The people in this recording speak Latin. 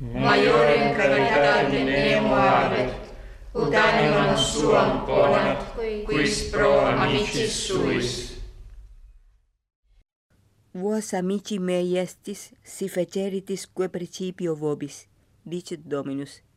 Maiorem caritate nemo habet, ut animam suam ponat, quis pro amicis suis. Vos amici mei estis, si feceritis que principio vobis, dicit Dominus.